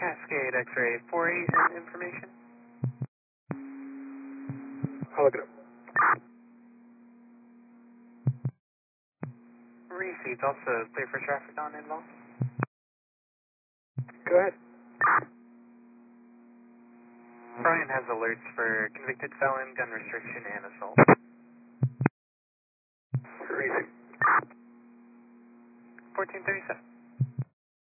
Cascade X-ray 4 information. I'll look it up. Received, also clear for traffic on involved. Go ahead. Brian has alerts for convicted felon, gun restriction, and assault. Received. 1437.